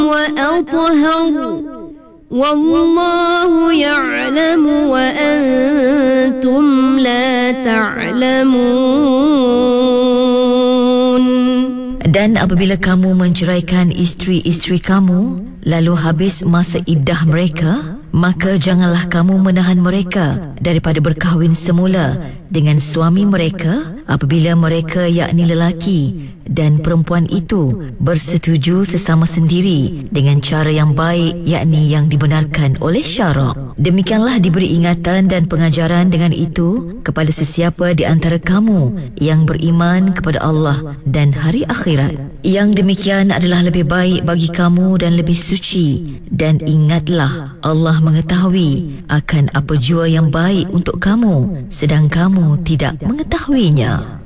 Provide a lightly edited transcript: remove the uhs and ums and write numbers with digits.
وأطهر والله يعلم وأنتم لا تعلمون. Dan apabila kamu menceraikan isteri-isteri kamu, lalu habis masa iddah mereka, maka janganlah kamu menahan mereka daripada berkahwin semula dengan suami mereka apabila mereka yakni lelaki dan perempuan itu bersetuju sesama sendiri dengan cara yang baik, yakni yang dibenarkan oleh syarak. Demikianlah diberi ingatan dan pengajaran dengan itu kepada sesiapa di antara kamu yang beriman kepada Allah dan hari akhirat. Yang demikian adalah lebih baik bagi kamu dan lebih suci. Dan ingatlah, Allah mengetahui akan apa jua yang baik untuk kamu, sedang kamu tidak mengetahuinya.